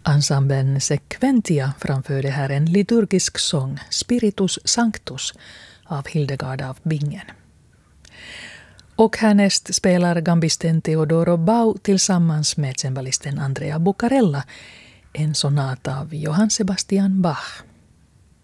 Ensemblen Sequentia framförde här en liturgisk sång, Spiritus Sanctus, av Hildegard av Bingen. Och härnäst spelar gambisten Teodoro Bau tillsammans med cembalisten Andrea Bucarella en sonat av Johann Sebastian Bach.